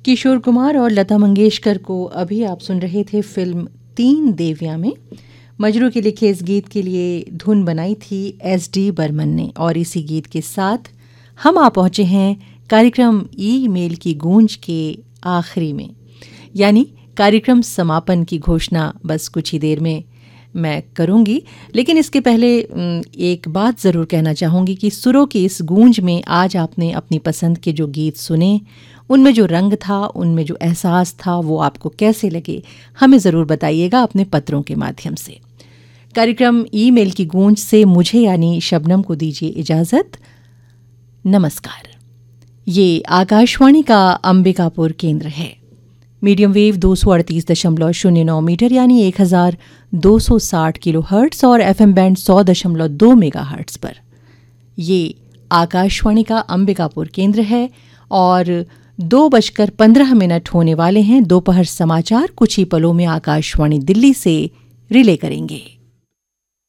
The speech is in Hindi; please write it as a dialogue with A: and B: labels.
A: किशोर कुमार और लता मंगेशकर को अभी आप सुन रहे थे फिल्म तीन देवियां में। मजरू के लिखे इस गीत के लिए धुन बनाई थी एस.डी. बर्मन ने। और इसी गीत के साथ हम आ पहुंचे हैं कार्यक्रम ईमेल की गूंज के आखिरी में, यानी कार्यक्रम समापन की घोषणा बस कुछ ही देर में मैं करूंगी। लेकिन इसके पहले एक बात ज़रूर कहना चाहूँगी कि सुरों की इस गूंज में आज आपने अपनी पसंद के जो गीत सुने, उनमें जो रंग था, उनमें जो एहसास था, वो आपको कैसे लगे, हमें ज़रूर बताइएगा अपने पत्रों के माध्यम से। कार्यक्रम ईमेल की गूंज से मुझे यानी शबनम को दीजिए इजाज़त। नमस्कार। ये आकाशवाणी का अंबिकापुर केंद्र है। मीडियम वेव 238.09 मीटर यानी 1260 किलो हर्ट्स और FM बैंड 100.2 मेगा हर्ट्स पर ये आकाशवाणी का अंबिकापुर केंद्र है। और 2:15 होने वाले हैं। दोपहर समाचार कुछ ही पलों में आकाशवाणी दिल्ली से रिले करेंगे।